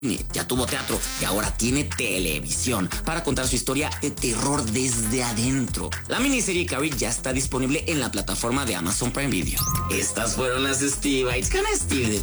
Ya tuvo teatro y ahora tiene televisión para contar su historia de terror desde adentro. La miniserie Carrie ya está disponible en la plataforma de Amazon Prime Video. Estas fueron las Steve Bites con Steve.